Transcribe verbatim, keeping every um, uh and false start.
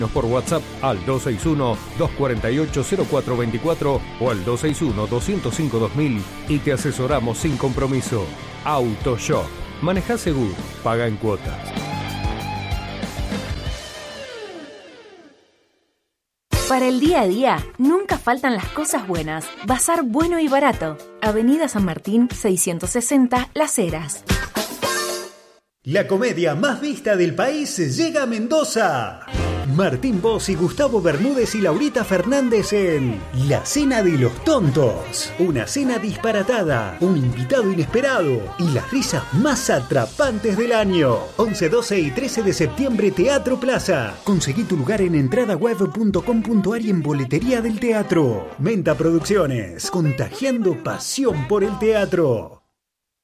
Por WhatsApp al dos seis uno, dos cuatro ocho, cero cuatro dos cuatro o al dos seis uno, dos cero cinco, dos mil y te asesoramos sin compromiso. AutoShop. Maneja seguro, paga en cuotas. Para el día a día, nunca faltan las cosas buenas. Bazar bueno y barato. Avenida San Martín, seiscientos sesenta, Las Heras. La comedia más vista del país llega a Mendoza. Martín Boss y Gustavo Bermúdez y Laurita Fernández en La Cena de los Tontos. Una cena disparatada, un invitado inesperado y las risas más atrapantes del año. once, doce y trece de septiembre, Teatro Plaza. Conseguí tu lugar en entradaweb punto com punto ar y en boletería del teatro. Menta Producciones, contagiando pasión por el teatro.